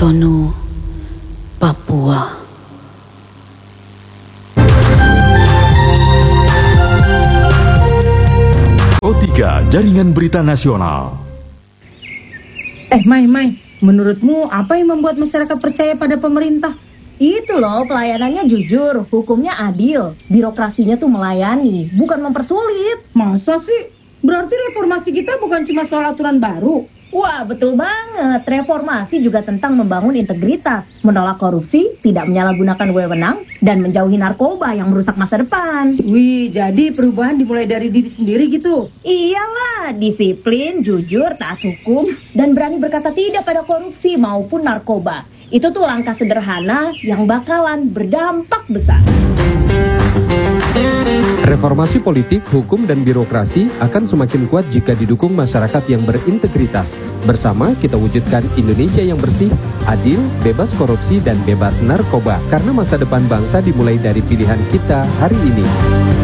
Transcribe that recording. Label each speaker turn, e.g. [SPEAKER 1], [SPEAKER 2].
[SPEAKER 1] Cotonou, Papua.
[SPEAKER 2] O3 Jaringan Berita Nasional.
[SPEAKER 3] Mai, menurutmu apa yang membuat masyarakat percaya pada pemerintah?
[SPEAKER 4] Itu loh, pelayanannya jujur, hukumnya adil, birokrasinya tuh melayani, bukan mempersulit.
[SPEAKER 3] Masa sih? Berarti reformasi kita bukan cuma soal aturan baru?
[SPEAKER 4] Wah, betul banget. Reformasi juga tentang membangun integritas, menolak korupsi, tidak menyalahgunakan wewenang, dan menjauhi narkoba yang merusak masa depan.
[SPEAKER 3] Wih, jadi perubahan dimulai dari diri sendiri gitu?
[SPEAKER 4] Iyalah, disiplin, jujur, taat hukum, dan berani berkata tidak pada korupsi maupun narkoba. Itu tuh langkah sederhana yang bakalan berdampak besar.
[SPEAKER 5] Reformasi politik, hukum, dan birokrasi akan semakin kuat jika didukung masyarakat yang berintegritas. Bersama kita wujudkan Indonesia yang bersih, adil, bebas korupsi, dan bebas narkoba. Karena masa depan bangsa dimulai dari pilihan kita hari ini.